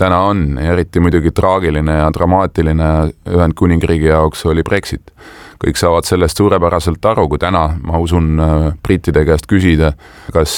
täna on, eriti muidugi traagiline ja dramaatiline Ühendkuningriigi jaoks oli Brexit. Kõik saavad sellest suurepäraselt aru, kui täna, ma usun, brittide käest küsida, kas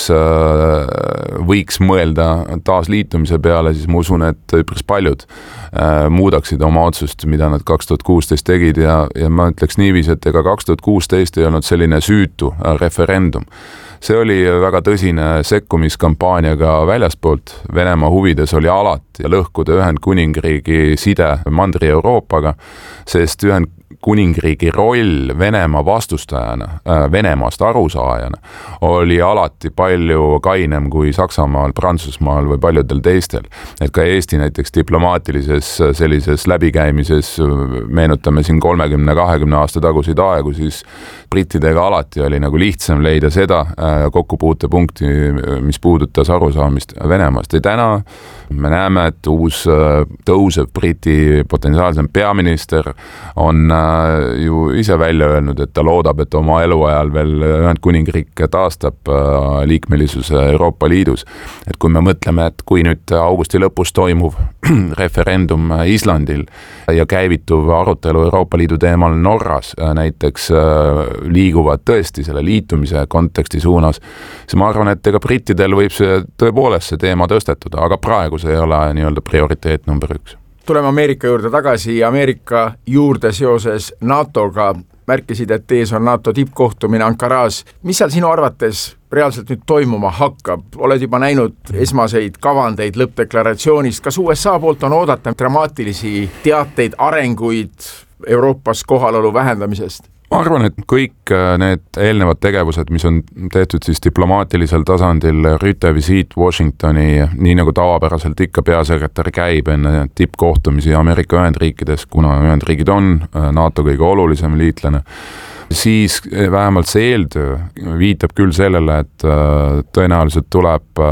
võiks mõelda taasliitumise peale, siis ma usun, et üpris paljud muudaksid oma otsust, mida nad 2016 tegid ja ma ütleks niiviisi, et ega 2016 ei olnud selline süütu referendum. See oli väga tõsine sekkumiskampaania ka väljaspoolt. Venemaa huvides oli alati lõhkuda Ühendkuningriigi side Mandri-Euroopaga, sest Ühendkuningriigi roll Venemaa vastustajana, Venemaast arusaajana oli alati palju kainem kui Saksamaal, Prantsusmaal või paljudel teistel. Et ka Eesti näiteks diplomaatilises sellises läbikäimises, meenutame siin 30-20 aasta tagusid aegu, siis brittidega alati oli nagu lihtsam leida seda kokkupuutepunkti, mis puudutas arusaamist Venemaast. Ja täna me näeme, et uus tõusev briti potentsiaalsem peaminister on ju ise välja öelnud, et ta loodab, et oma eluajal veel Ühendkuningriik taastab liikmelisuse Euroopa Liidus. Et kui me mõtleme, et kui nüüd augusti lõpus toimuv referendum Islandil ja käivituv arutelu Euroopa Liidu teemal Norras näiteks liiguvad tõesti selle liitumise konteksti suunas, siis ma arvan, et ega brittidel võib see tõepoolest see teema tõstetuda, aga praegu see ei ole nii-öelda prioriteet number 1. Tuleme Ameerika juurde tagasi ja Ameerika juurde seoses NATO-ga. Märkisid, et ees on NATO tippkohtumine Ankaras. Mis seal sinu arvates reaalselt nüüd toimuma hakkab? Oled juba näinud esmaseid kavandeid lõppdeklaratsioonist. Kas USA poolt on oodata dramaatilisi teateid, arenguid Euroopas kohalolu vähendamisest? Ma arvan, et kõik need eelnevad tegevused, mis on tehtud siis diplomaatilisel tasandil, Rüte visiit Washingtoni, nii nagu tavapäraselt ikka peasekretär käib enne tippkohtumisi Ameerika Ühendriikides, kuna Ühendriigid on NATO kõige olulisem liitlane, siis vähemalt see eeltöö viitab küll sellele, et tõenäoliselt tuleb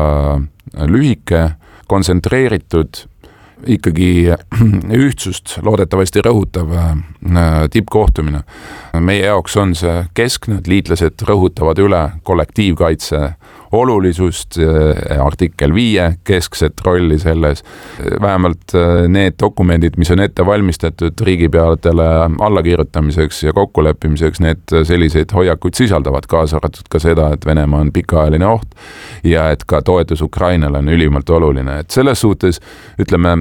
lühike, kontsentreeritud, ikkagi ühtsust loodetavasti rõhutav tippkohtumine. Meie jaoks on see keskne, et liitlased rõhutavad üle kollektiivkaitse olulisust, artikkel 5 keskset rolli selles. Vähemalt need dokumendid, mis on ette valmistatud riigipeadele allakirjutamiseks ja kokkuleppimiseks, need selliseid hoiakuid sisaldavad, kaasa arvatud ka seda, et Venemaa on pikaajaline oht ja et ka toetus Ukrainale on ülimalt oluline. Et selles suhtes, ütleme,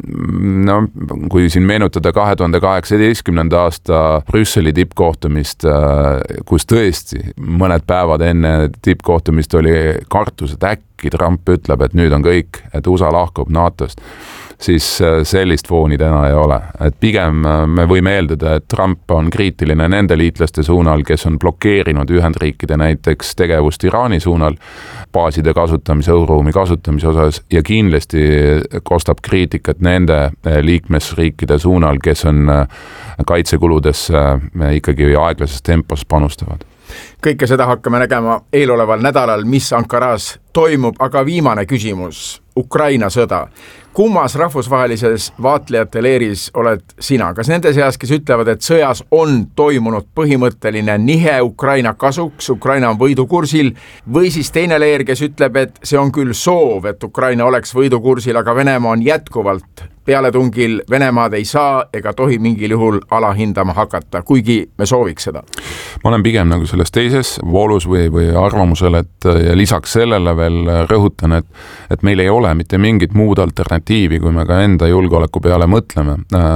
no, kui siin meenutada 2018. aasta Brüsseli tippkohtumist, kus tõesti mõned päevad enne tippkohtumist oli kartus, et äkki Trump ütleb, et nüüd on kõik, et USA lahkub NATO-st, siis sellist fooni täna ei ole. Et pigem me võime eeldada, et Trump on kriitiline nende liitlaste suunal, kes on blokeerinud Ühendriikide näiteks tegevust Iraani suunal, baaside kasutamise, õhuruumi kasutamise osas ja kindlasti kostab kriitikat nende liikmesriikide suunal, kes on kaitsekuludesse ikkagi aeglases tempos panustavad. Kõike seda hakkame nägema eeloleval nädalal, mis Ankaras toimub, aga viimane küsimus, Ukraina sõda. Kummas rahvusvahelises vaatlejate leeris oled sina? Kas nende seas, kes ütlevad, et sõjas on toimunud põhimõtteline nihe Ukraina kasuks, Ukraina on võidukursil, või siis teine leer, kes ütleb, et see on küll soov, et Ukraina oleks võidukursil, aga Venemaa on jätkuvalt pealetungil, Venemaad ei saa ega tohi mingil juhul alahindama hakata, kuigi me sooviks seda? Ma olen pigem nagu selles teises voolus või arvamusel, et ja lisaks sellele veel rõhutan, et meil ei ole mitte mingit muud alternatiivi, kui me ka enda julgeoleku peale mõtleme,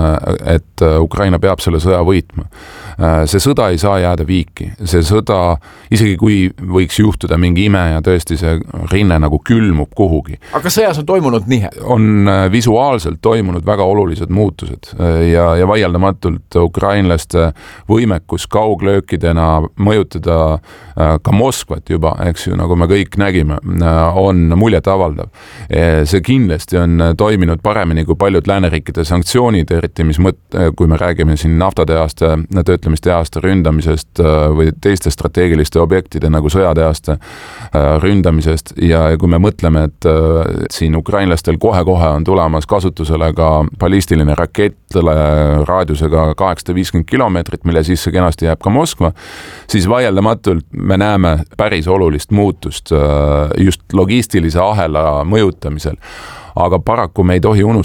et Ukraina peab selle sõja võitma. See sõda ei saa jääda viiki. See sõda, isegi kui võiks juhtuda mingi ime ja tõesti see rinne nagu külmub kuhugi. Aga sõjas on toimunud nihe? On visuaalselt toimunud väga olulised muutused ja vaieldamatult ukrainlaste võimekus kauglöökidena mõjutada ka Moskvat juba, eks ju, nagu me kõik nägime, on muljetavaldav. See kindlasti on toiminud paremini kui paljud lääneriikide sanktsioonid, eriti kui me räägime siin naftatehaste, töötlemistehaste ründamisest või teiste strateegiliste objektide nagu sõjatehaste ründamisest ja kui me mõtleme, et siin ukrainlastel kohe-kohe on tulemas kasutusele ka ballistiline rakett raadiusega 850 kilomeetrit, mille sisse kenasti jääb ka Moskva, siis vaieldamatult me näeme päris olulist muutust just logistilise ahela mõjutamisel. Aga paraku me ei tohi